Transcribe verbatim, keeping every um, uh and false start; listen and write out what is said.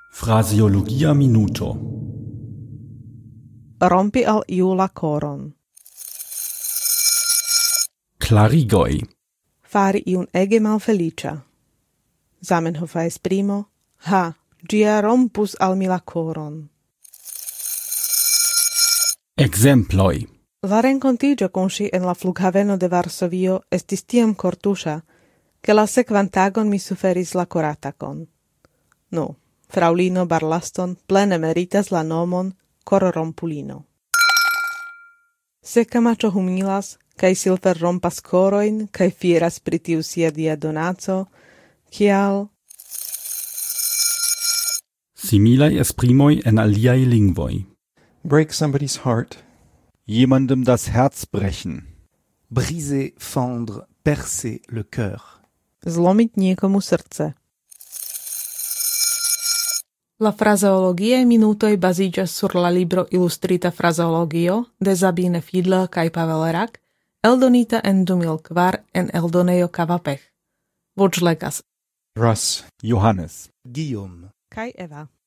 Fraseologia minuto. Rompi al iu la koron. Klarigoj. Fari iun ege malfelicia. Zamenhofa esprimo: ha, gia rompus al mi la koron. Ekzemploj. La renkontiĝo kun ŝi en la flughaveno de Varsovio estis tiam kortuŝa, ke la sekvan tagon mi suferis la koratakon. Nu, fraŭlino Barlaston plene meritas la nomon korrompulino. Se Camacho humilas, kaj Silver rompas korojn, kaj fieras pri tiu sia dia donaco, kial Similaj esprimoj en aliaj lingvoj. Break somebody's heart. Jemandem das Herz brechen. Briser, fendre, percer le cœur. zlomiť niekomu srdce. La fraseologiae minutoj baziĝas sur la libro Illustrita fraseologio de Sabine Fiedler kaj Pavel Rak, eldonita en du mil kvar en eldonejo Kavapech. Voĉlegas Russ, Johannes. Guillaume. kaj Eva.